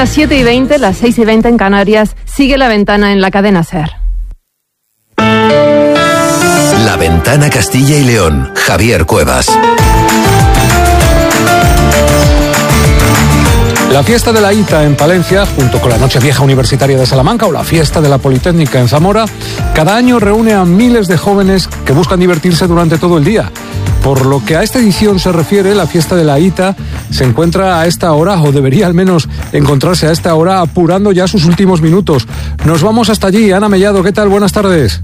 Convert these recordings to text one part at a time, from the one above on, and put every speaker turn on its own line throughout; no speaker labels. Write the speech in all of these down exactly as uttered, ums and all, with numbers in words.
las siete y veinte, las seis y veinte en Canarias. Sigue La Ventana en la cadena SER.
La Ventana Castilla y León. Javier Cuevas.
La fiesta de la Ita en Palencia, junto con la Nochevieja Universitaria de Salamanca o la fiesta de la Politécnica en Zamora, cada año reúne a miles de jóvenes que buscan divertirse durante todo el día. Por lo que a esta edición se refiere, la fiesta de la Ita se encuentra a esta hora, o debería al menos encontrarse a esta hora, apurando ya sus últimos minutos. Nos vamos hasta allí. Ana Mellado, ¿qué tal? Buenas tardes.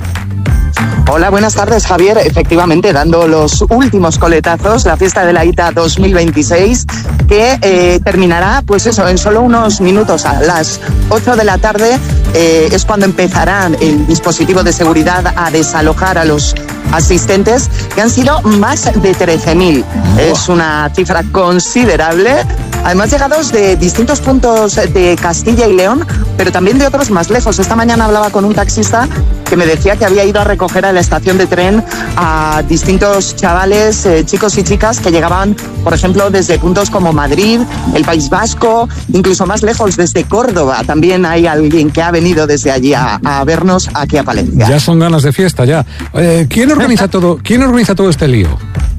Hola, buenas tardes, Javier. Efectivamente, dando los últimos coletazos, la fiesta de la Ita dos mil veintiséis, que eh, terminará, pues eso, en solo unos minutos. A las ocho de la tarde eh, es cuando empezarán el dispositivo de seguridad a desalojar a los asistentes, que han sido más de trece mil. Es una cifra considerable. Además, llegados de distintos puntos de Castilla y León, pero también de otros más lejos. Esta mañana hablaba con un taxista que me decía que había ido a recoger a la estación de tren a distintos chavales, eh, chicos y chicas que llegaban, por ejemplo, desde puntos como Madrid, el País Vasco, incluso más lejos, desde Córdoba. También hay alguien que ha venido desde allí a, a vernos aquí a Palencia.
Ya son ganas de fiesta, ya. Eh, ¿quién organiza todo? ¿Quién organiza todo este lío?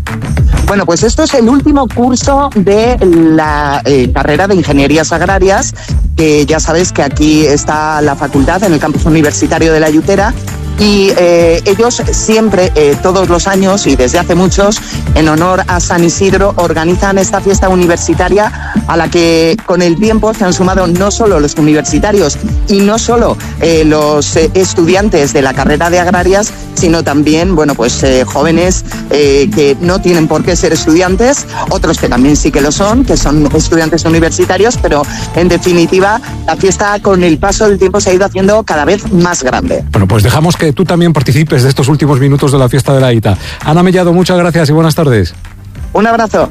Bueno, pues esto es el último curso de la eh, carrera de Ingenierías Agrarias, que ya sabes que aquí está la facultad en el campus universitario de La Yutera. Y eh, ellos siempre, eh, todos los años y desde hace muchos, en honor a San Isidro, organizan esta fiesta universitaria a la que con el tiempo se han sumado no solo los universitarios y no solo eh, los eh, estudiantes de la carrera de agrarias, sino también, bueno, pues eh, jóvenes eh, que no tienen por qué ser estudiantes, otros que también sí que lo son, que son estudiantes universitarios, pero en definitiva la fiesta con el paso del tiempo se ha ido haciendo cada vez más grande.
Bueno, pues dejamos que tú también participes de estos últimos minutos de la fiesta de la Ita. Ana Mellado, muchas gracias y buenas tardes.
Un abrazo.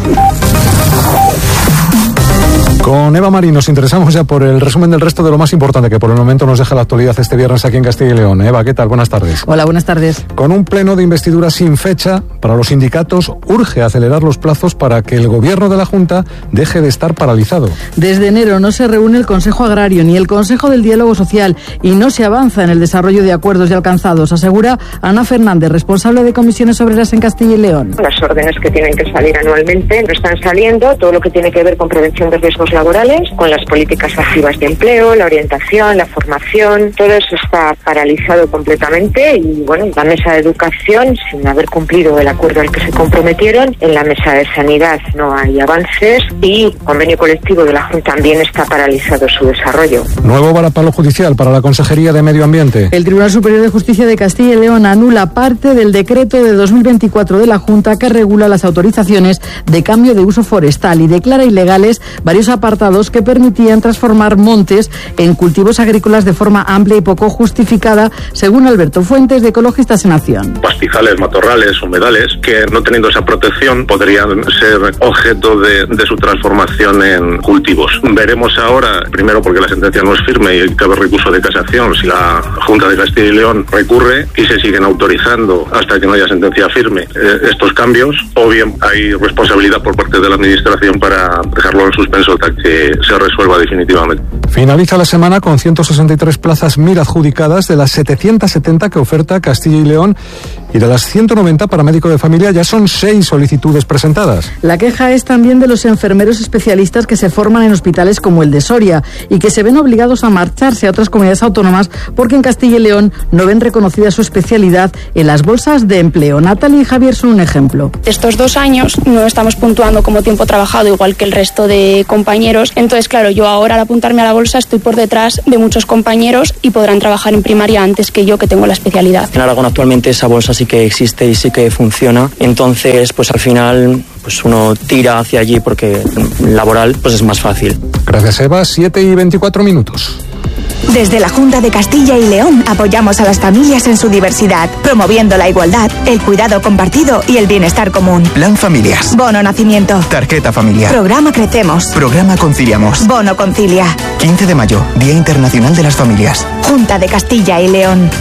Con Eva Marín nos interesamos ya por el resumen del resto de lo más importante que por el momento nos deja la actualidad este viernes aquí en Castilla y León. Eva, ¿qué tal? Buenas tardes.
Hola, buenas tardes.
Con un pleno de investidura sin fecha para los sindicatos, urge acelerar los plazos para que el gobierno de la Junta deje de estar paralizado.
Desde enero no se reúne el Consejo Agrario ni el Consejo del Diálogo Social y no se avanza en el desarrollo de acuerdos ya alcanzados, asegura Ana Fernández, responsable de Comisiones Obreras en Castilla y León.
Las órdenes que tienen que salir anualmente no están saliendo, todo lo que tiene que ver con prevención de riesgos laborales, con las políticas activas de empleo, la orientación, la formación, todo eso está paralizado completamente y bueno, la mesa de educación, sin haber cumplido el acuerdo al que se comprometieron, en la mesa de sanidad no hay avances y el convenio colectivo de la Junta también está paralizado su desarrollo.
Nuevo varapalo judicial para la Consejería de Medio Ambiente.
El Tribunal Superior de Justicia de Castilla y León anula parte del decreto de dos mil veinticuatro de la Junta que regula las autorizaciones de cambio de uso forestal y declara ilegales varios apartados que permitían transformar montes en cultivos agrícolas de forma amplia y poco justificada, según Alberto Fuentes, de Ecologistas en Acción.
Pastizales, matorrales, humedales, que no teniendo esa protección podrían ser objeto de, de su transformación en cultivos. Veremos ahora, primero porque la sentencia no es firme y cabe recurso de casación, si la Junta de Castilla y León recurre y se siguen autorizando hasta que no haya sentencia firme eh, estos cambios, o bien hay responsabilidad por parte de la Administración para dejarlo en suspenso hasta que se resuelva definitivamente.
Finaliza la semana con ciento sesenta y tres plazas M I R adjudicadas de las setecientas setenta que oferta Castilla y León, y de las ciento noventa para médico de familia ya son seis solicitudes presentadas.
La queja es también de los enfermeros especialistas que se forman en hospitales como el de Soria y que se ven obligados a marcharse a otras comunidades autónomas porque en Castilla y León no ven reconocida su especialidad en las bolsas de empleo. Natalia y Javier son un ejemplo.
Estos dos años no estamos puntuando como tiempo trabajado igual que el resto de compañeros, entonces claro, yo ahora al apuntarme a la bolsa estoy por detrás de muchos compañeros y podrán trabajar en primaria antes que yo, que tengo la especialidad.
En Aragón actualmente esa bolsa sí que existe y sí que funciona, entonces pues al final pues uno tira hacia allí porque laboral pues es más fácil.
Gracias, Eva. siete y veinticuatro minutos.
Desde la Junta de Castilla y León apoyamos a las familias en su diversidad, promoviendo la igualdad, el cuidado compartido y el bienestar común.
Plan Familias.
Bono Nacimiento.
Tarjeta familiar.
Programa Crecemos.
Programa Conciliamos.
Bono Concilia.
quince de mayo, Día Internacional de las Familias.
Junta de Castilla y León.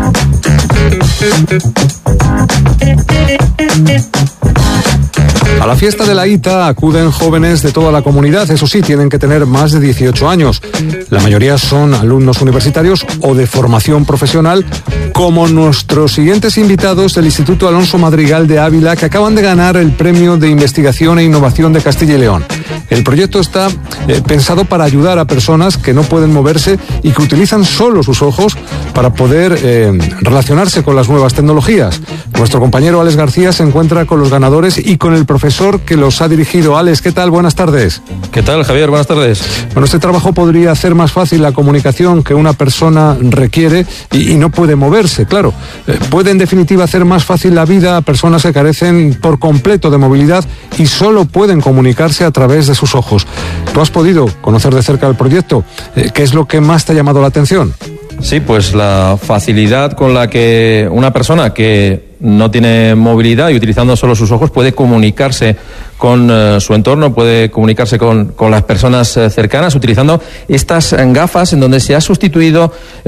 A las la fiesta de la I T A acuden jóvenes de toda la comunidad, eso sí, tienen que tener más de dieciocho años. La mayoría son alumnos universitarios o de formación profesional, como nuestros siguientes invitados del Instituto Alonso Madrigal de Ávila, que acaban de ganar el Premio de Investigación e Innovación de Castilla y León. El proyecto está eh, pensado para ayudar a personas que no pueden moverse y que utilizan solo sus ojos para poder eh, relacionarse con las nuevas tecnologías. Nuestro compañero Alex García se encuentra con los ganadores y con el profesor que los ha dirigido. Alex, ¿qué tal? Buenas tardes.
¿Qué tal, Javier? Buenas tardes.
Bueno, este trabajo podría hacer más fácil la comunicación que una persona requiere y, y no puede moverse, claro. Eh, puede, en definitiva, hacer más fácil la vida a personas que carecen por completo de movilidad y solo pueden comunicarse a través de sus ojos. ¿Tú has podido conocer de cerca el proyecto? Eh, ¿Qué es lo que más te ha llamado la atención?
Sí, pues la facilidad con la que una persona que no tiene movilidad y utilizando solo sus ojos puede comunicarse con uh, su entorno, puede comunicarse con, con las personas uh, cercanas utilizando estas uh, gafas en donde se ha sustituido uh,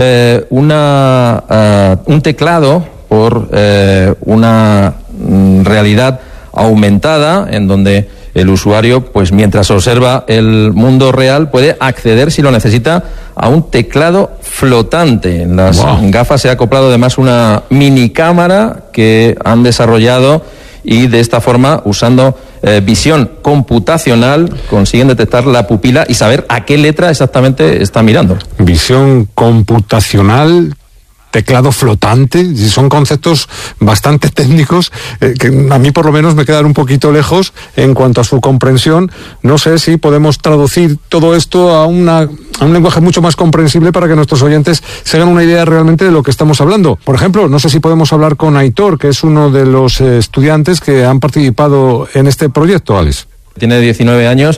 una, uh, un teclado por uh, una um, realidad aumentada en donde el usuario, pues mientras observa el mundo real, puede acceder, si lo necesita, a un teclado flotante. En las wow. gafas se ha acoplado además una mini cámara que han desarrollado y de esta forma, usando eh, visión computacional, consiguen detectar la pupila y saber a qué letra exactamente está mirando.
Visión computacional, teclado flotante, son conceptos bastante técnicos eh, que a mí por lo menos me quedan un poquito lejos en cuanto a su comprensión. No sé si podemos traducir todo esto a, una, a un lenguaje mucho más comprensible para que nuestros oyentes se hagan una idea realmente de lo que estamos hablando. Por ejemplo, no sé si podemos hablar con Aitor, que es uno de los eh, estudiantes que han participado en este proyecto, Alex.
Tiene diecinueve años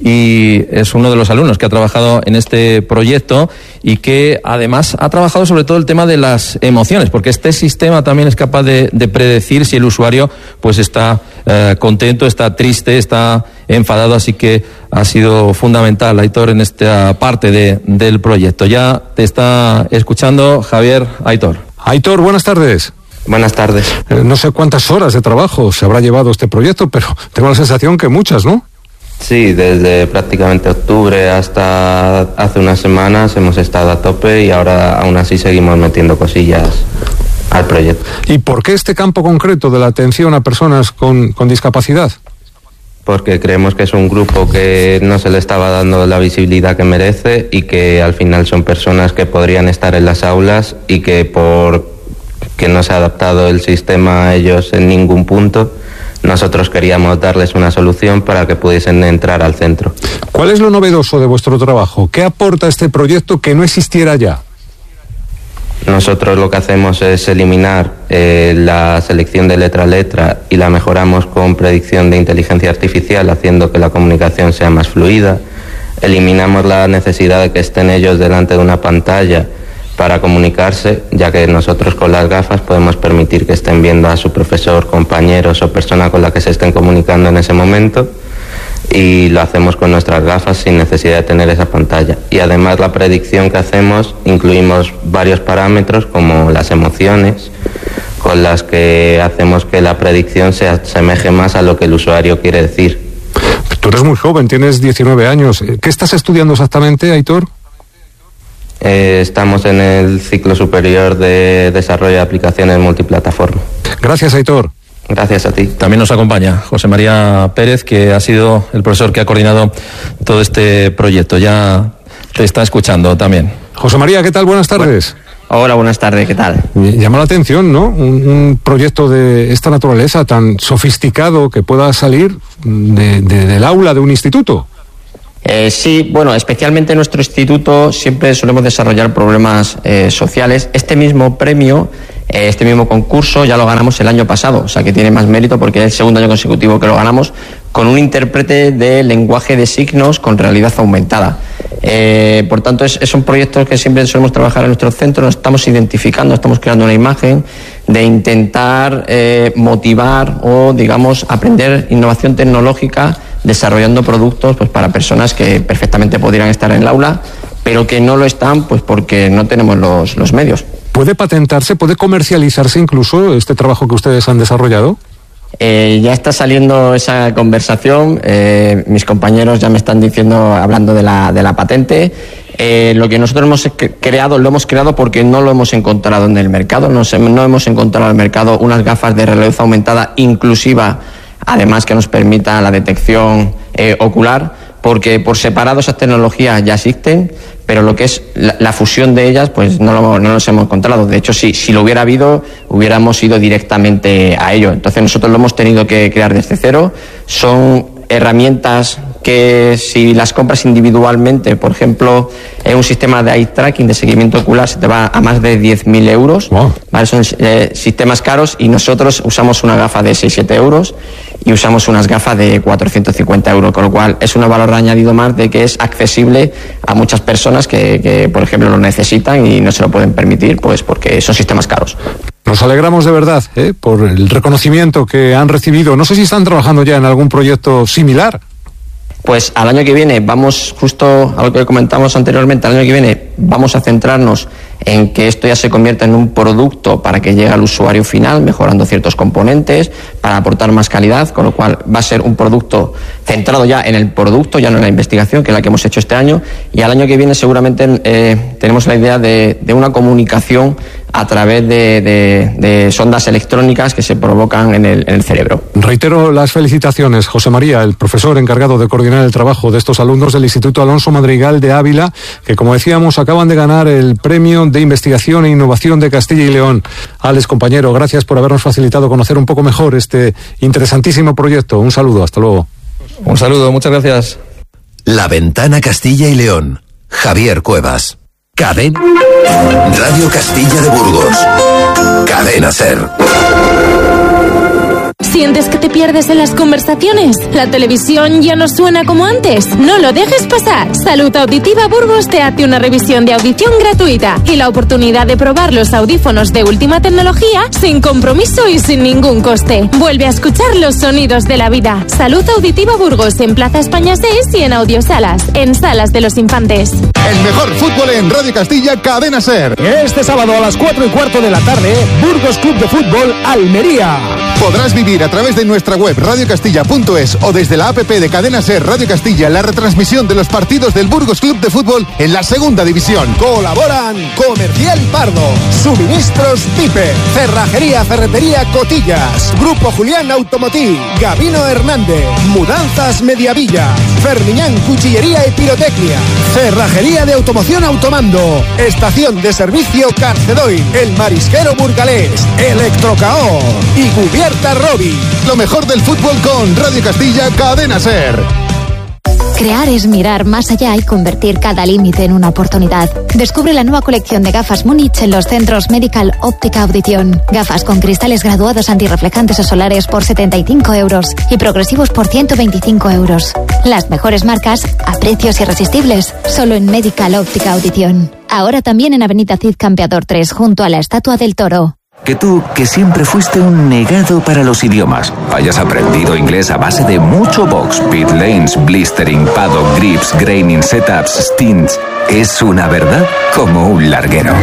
y es uno de los alumnos que ha trabajado en este proyecto y que además ha trabajado sobre todo el tema de las emociones, porque este sistema también es capaz de, de predecir si el usuario pues está eh, contento, está triste, está enfadado, así que ha sido fundamental, Aitor, en esta parte de, del proyecto. Ya te está escuchando Javier. Aitor.
Aitor, buenas tardes.
Buenas tardes.
Eh, no sé cuántas horas de trabajo se habrá llevado este proyecto, pero tengo la sensación que muchas, ¿no?
Sí, desde prácticamente octubre hasta hace unas semanas hemos estado a tope y ahora aún así seguimos metiendo cosillas al proyecto.
¿Y por qué este campo concreto de la atención a personas con, con discapacidad?
Porque creemos que es un grupo que no se le estaba dando la visibilidad que merece y que al final son personas que podrían estar en las aulas y que por que no se ha adaptado el sistema a ellos en ningún punto, nosotros queríamos darles una solución para que pudiesen entrar al centro.
¿Cuál es lo novedoso de vuestro trabajo? ¿Qué aporta este proyecto que no existiera ya?
Nosotros lo que hacemos es eliminar eh, la selección de letra a letra y la mejoramos con predicción de inteligencia artificial, haciendo que la comunicación sea más fluida. Eliminamos la necesidad de que estén ellos delante de una pantalla para comunicarse, ya que nosotros con las gafas podemos permitir que estén viendo a su profesor, compañeros o persona con la que se estén comunicando en ese momento, y lo hacemos con nuestras gafas sin necesidad de tener esa pantalla. Y además la predicción que hacemos, incluimos varios parámetros como las emociones, con las que hacemos que la predicción se asemeje más a lo que el usuario quiere decir.
Tú eres muy joven, tienes diecinueve años. ¿Qué estás estudiando exactamente, Aitor?
Eh, estamos en el ciclo superior de desarrollo de aplicaciones multiplataforma.
Gracias, Aitor.
Gracias a ti.
También nos acompaña José María Pérez, que ha sido el profesor que ha coordinado todo este proyecto. Ya te está escuchando también.
José María, ¿qué tal? Buenas tardes.
Hola, buenas tardes, ¿qué tal?
Llama la atención, ¿no? Un, un proyecto de esta naturaleza tan sofisticado que pueda salir de, de, del aula de un instituto.
Eh, sí, bueno, especialmente en nuestro instituto siempre solemos desarrollar problemas eh, sociales. Este mismo premio, eh, este mismo concurso ya lo ganamos el año pasado, o sea que tiene más mérito porque es el segundo año consecutivo que lo ganamos, con un intérprete de lenguaje de signos con realidad aumentada. Eh, por tanto, es, son proyectos que siempre solemos trabajar en nuestro centro, nos estamos identificando, estamos creando una imagen de intentar eh, motivar o, digamos, aprender innovación tecnológica desarrollando productos pues para personas que perfectamente podrían estar en el aula, pero que no lo están pues porque no tenemos los, los medios.
¿Puede patentarse, puede comercializarse incluso este trabajo que ustedes han desarrollado?
Eh, ya está saliendo esa conversación, eh, mis compañeros ya me están diciendo, hablando de la, de la patente. Eh, lo que nosotros hemos creado, lo hemos creado porque no lo hemos encontrado en el mercado, no, se, no hemos encontrado en el mercado unas gafas de realidad aumentada inclusiva, además que nos permita la detección eh, ocular, porque por separado esas tecnologías ya existen, pero lo que es la, la fusión de ellas, pues no lo, no los hemos encontrado. De hecho, si, si lo hubiera habido, hubiéramos ido directamente a ello. Entonces nosotros lo hemos tenido que crear desde cero. Son herramientas que si las compras individualmente, por ejemplo, en un sistema de eye tracking, de seguimiento ocular, se te va a más de diez mil euros. Wow. ¿Vale? Son eh, sistemas caros, y nosotros usamos una gafa de seis siete euros y usamos unas gafas de cuatrocientos cincuenta euros, con lo cual es un valor añadido más de que es accesible a muchas personas que, que, por ejemplo, lo necesitan y no se lo pueden permitir, pues porque son sistemas caros.
Nos alegramos de verdad ¿eh? por el reconocimiento que han recibido. No sé si están trabajando ya en algún proyecto similar.
Pues al año que viene vamos, justo a lo que comentamos anteriormente, al año que viene vamos a centrarnos en que esto ya se convierta en un producto para que llegue al usuario final, mejorando ciertos componentes, para aportar más calidad, con lo cual va a ser un producto centrado ya en el producto, ya no en la investigación, que es la que hemos hecho este año, y al año que viene seguramente eh, tenemos la idea de, de una comunicación a través de, de, de sondas electrónicas que se provocan en el, en el cerebro.
Reitero las felicitaciones, José María, el profesor encargado de coordinar el trabajo de estos alumnos del Instituto Alonso Madrigal de Ávila, que, como decíamos, acaban de ganar el Premio de Investigación e Innovación de Castilla y León. Alex, compañero, gracias por habernos facilitado conocer un poco mejor este interesantísimo proyecto. Un saludo, hasta luego.
Un saludo, muchas gracias.
La Ventana Castilla y León. Javier Cuevas. Cadena. Radio Castilla de Burgos. Cadena Ser.
¿Sientes que te pierdes en las conversaciones? ¿La televisión ya no suena como antes? No lo dejes pasar. Salud Auditiva Burgos te hace una revisión de audición gratuita y la oportunidad de probar los audífonos de última tecnología sin compromiso y sin ningún coste. Vuelve a escuchar los sonidos de la vida. Salud Auditiva Burgos en Plaza España seis y en Audiosalas, en Salas de los Infantes.
El mejor fútbol en Radio Castilla, Cadena Ser.
Este sábado a las cuatro y cuarto de la tarde, Burgos Club de Fútbol Almería.
Podrás vivir a través de nuestra web radiocastilla punto es o desde la app de Cadena Ser Radio Castilla la retransmisión de los partidos del Burgos Club de Fútbol en la segunda división.
Colaboran Comercial Pardo, Suministros Pipe, Cerrajería Ferretería Cotillas, Grupo Julián Automotiv, Gabino Hernández, Mudanzas Mediavilla, Fermiñán Cuchillería y Pirotecnia, Cerrajería de Automoción Automando, Estación de Servicio Carcedoy, El Marisquero Burgalés, Electrocaor y Cubierta Robi.
Lo mejor del fútbol con Radio Castilla, Cadena Ser.
Crear es mirar más allá y convertir cada límite en una oportunidad. Descubre la nueva colección de gafas Múnich en los centros Medical Óptica Audición. Gafas con cristales graduados antirreflejantes o solares por setenta y cinco euros y progresivos por ciento veinticinco euros. Las mejores marcas a precios irresistibles, solo en Medical Óptica Audición. Ahora también en Avenida Cid Campeador tres, junto a la Estatua del Toro.
Que tú, que siempre fuiste un negado para los idiomas, hayas aprendido inglés a base de mucho box, pit lanes, blistering, paddock, grips, graining, setups, stints, es una verdad como un larguero.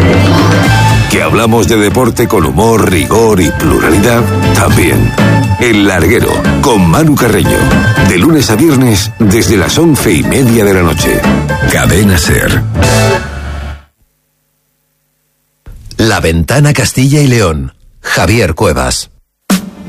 Que hablamos de deporte con humor, rigor y pluralidad, también. El Larguero, con Manu Carreño, de lunes a viernes desde las once y media de la noche. Cadena Ser.
La Ventana Castilla y León. Javier Cuevas.